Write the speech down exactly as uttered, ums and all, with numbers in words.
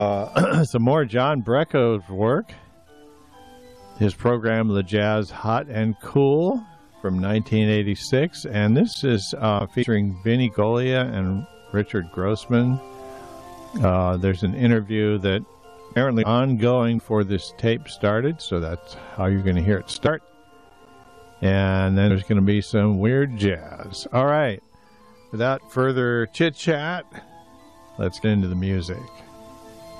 Uh, some more John Brecko's work. His program, The Jazz Hot and Cool, from nineteen eighty-six. And this is uh, featuring Vinnie Golia and Richard Grossman. Uh, there's an interview that apparently ongoing for this tape started, so that's how you're going to hear it start. And then there's going to be some weird jazz. All right. Without further chit-chat, let's get into the music.